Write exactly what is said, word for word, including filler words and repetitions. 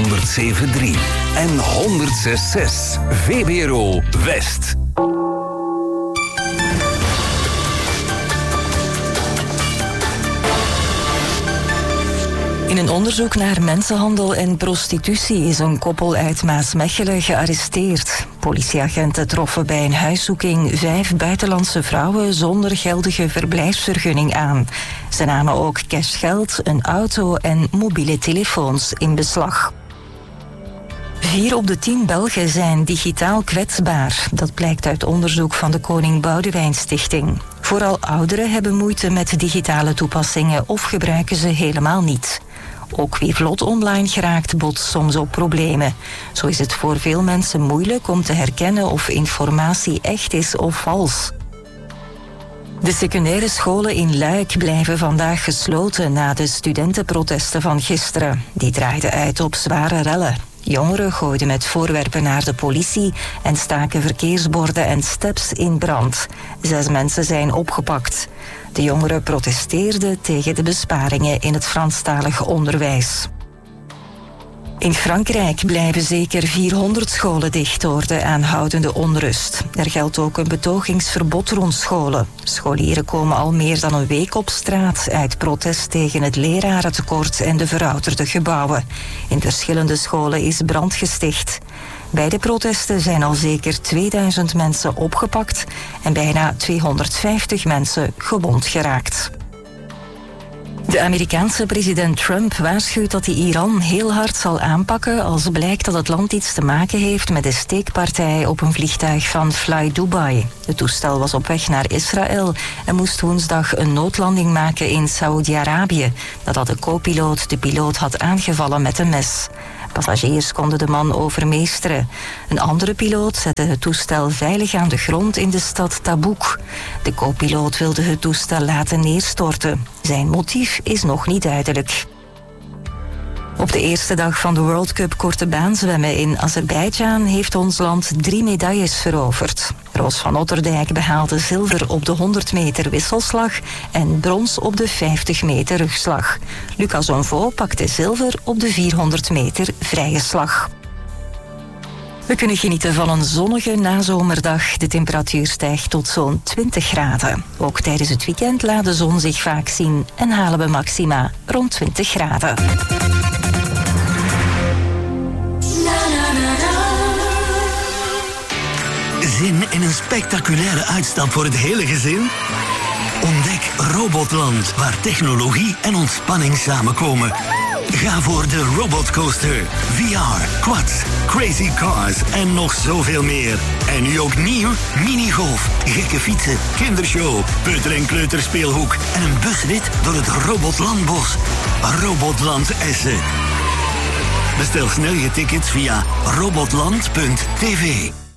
honderdzeven komma drie en honderdzes komma zes. V B R O West. In een onderzoek naar mensenhandel en prostitutie is een koppel uit Maasmechelen gearresteerd. Politieagenten troffen bij een huiszoeking vijf buitenlandse vrouwen zonder geldige verblijfsvergunning aan. Ze namen ook cashgeld, een auto en mobiele telefoons in beslag. Vier op de tien Belgen zijn digitaal kwetsbaar. Dat blijkt uit onderzoek van de Koning Boudewijn Stichting. Vooral ouderen hebben moeite met digitale toepassingen of gebruiken ze helemaal niet. Ook wie vlot online geraakt botst soms op problemen. Zo is het voor veel mensen moeilijk om te herkennen of informatie echt is of vals. De secundaire scholen in Luik blijven vandaag gesloten na de studentenprotesten van gisteren. Die draaiden uit op zware rellen. Jongeren gooiden met voorwerpen naar de politie en staken verkeersborden en steps in brand. Zes mensen zijn opgepakt. De jongeren protesteerden tegen de besparingen in het Franstalige onderwijs. In Frankrijk blijven zeker vierhonderd scholen dicht door de aanhoudende onrust. Er geldt ook een betogingsverbod rond scholen. Scholieren komen al meer dan een week op straat uit protest tegen het lerarentekort en de verouderde gebouwen. In verschillende scholen is brand gesticht. Bij de protesten zijn al zeker tweeduizend mensen opgepakt en bijna tweehonderdvijftig mensen gewond geraakt. De Amerikaanse president Trump waarschuwt dat hij Iran heel hard zal aanpakken als blijkt dat het land iets te maken heeft met de steekpartij op een vliegtuig van Fly Dubai. Het toestel was op weg naar Israël en moest woensdag een noodlanding maken in Saoedi-Arabië, nadat de co-piloot de piloot had aangevallen met een mes. Passagiers konden de man overmeesteren. Een andere piloot zette het toestel veilig aan de grond in de stad Tabuk. De co-piloot wilde het toestel laten neerstorten. Zijn motief is nog niet duidelijk. Op de eerste dag van de World Cup korte baanzwemmen in Azerbeidzjan heeft ons land drie medailles veroverd. Roos van Otterdijk behaalde zilver op de honderd meter wisselslag en brons op de vijftig meter rugslag. Lucas Onvo pakte zilver op de vierhonderd meter vrije slag. We kunnen genieten van een zonnige nazomerdag. De temperatuur stijgt tot zo'n twintig graden. Ook tijdens het weekend laat de zon zich vaak zien en halen we maxima rond twintig graden. Zin in een spectaculaire uitstap voor het hele gezin? Ontdek Robotland, waar technologie en ontspanning samenkomen. Ga voor de Robotcoaster, V R, quads, crazy cars en nog zoveel meer. En nu ook nieuw, minigolf, gekke fietsen, kindershow, peuter- en kleuterspeelhoek en een busrit door het Robotlandbos. Robotland Essen. Bestel snel je tickets via robotland punt t v.